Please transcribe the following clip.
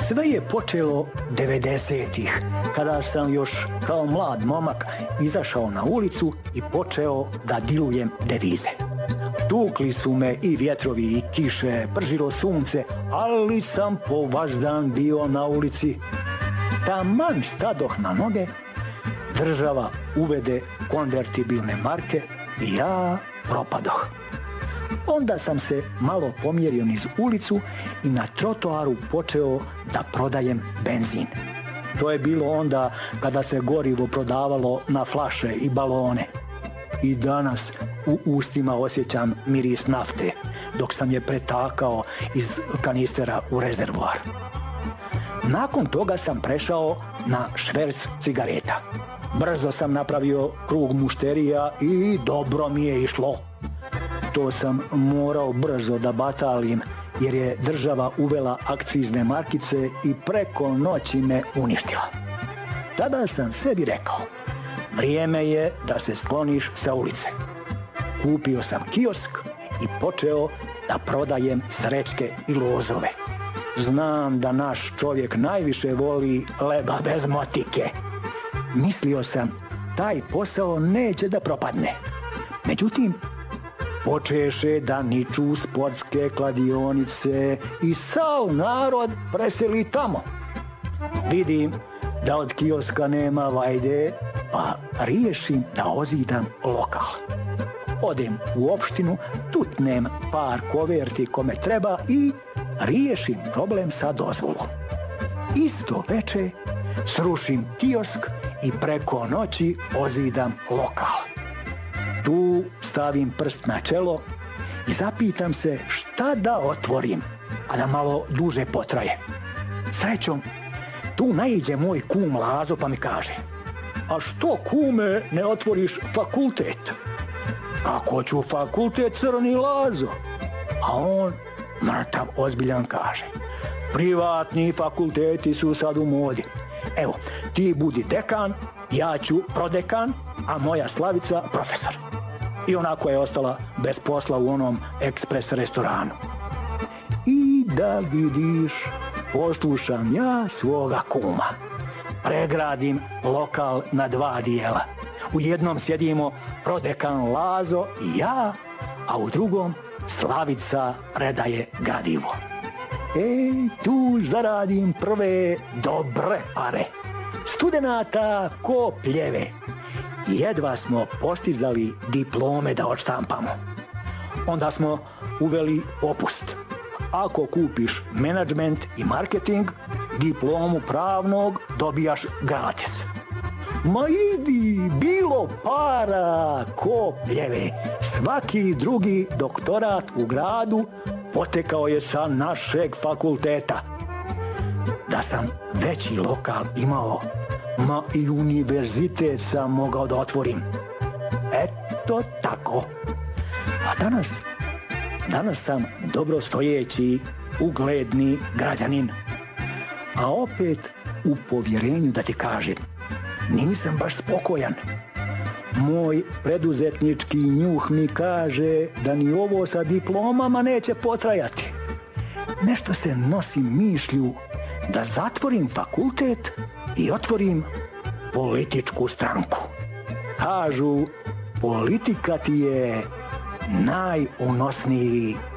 Sve je počelo 90-ih, kada sam još kao mlad momak izašao na ulicu i počeo da dilujem devize. Tukli su me i vjetrovi i kiše, pržilo sunce, ali sam po vazdan bio na ulici. Taman stadoh na noge, država uvede konvertibilne marke i ja propadoh. Onda sam se malo pomjerio niz ulicu i na trotoaru počeo da prodajem benzin. To je bilo onda kada se gorivo prodavalo na flaše i balone. I danas u ustima osjećam miris nafte dok sam je pretakao iz kanistera u rezervoar. Nakon toga sam prešao na šverc cigareta. Brzo sam napravio krug mušterija i dobro mi je išlo. To sam morao brzo da batalim jer je država uvela akcizne markice i preko noći me uništila. Tada sam sebi rekao, vrijeme je da se skloniš sa ulice. Kupio sam kiosk i počeo da prodajem srećke i lozove. Znam da naš čovjek najviše voli leba bez motike. Mislio sam, taj posao neće da propadne. Međutim, počeše da niču sportske kladionice i sav narod preseli tamo. Vidim da od kioska nema vajde, pa riješim da ozidam lokal. Odem u opštinu, tutnem par koverti kome treba i riješim problem sa dozvolom. Isto veče srušim kiosk i preko noći ozidam lokal. Tu stavim prst na čelo i zapitam se šta da otvorim, a da malo duže potraje. Srećom, tu naiđe moj kum Lazo pa mi kaže, a što kume ne otvoriš fakultet? Kako ću fakultet, crni Lazo? A on mrtav ozbiljan kaže, privatni fakulteti su sad u modi. Evo, ti budi dekan, ja ću prodekan, a moja Slavica profesor. I onako je ostala bez posla u onom ekspres restoranu. I da vidiš, poslušam ja svoga kuma. Pregradim lokal na 2 dijela. U jednom sjedimo prodekan Lazo i ja, a u drugom Slavica redaje gradivo. Tu zaradim prve dobre pare. Studenata ko pljeve. Jedva smo postizali diplome da odštampamo. Onda smo uveli popust. Ako kupiš menadžment i marketing, diplomu pravnog dobijaš gratis. Ma idi, bilo para, ko pljeve. Svaki drugi doktorat u gradu potekao je sa našeg fakulteta. Da sam veći lokal imao, ma i univerzitet sam mogao da otvorim. Eto tako. A danas sam dobrostojeći, ugledni građanin. A opet u povjerenju da ti kažem, nisam baš spokojan. Moj preduzetnički njuh mi kaže da ni ovo sa diplomama neće potrajati. Nešto se nosi mišlju da zatvorim fakultet i otvorim političku stranku. Kažu, politika ti je najunosniji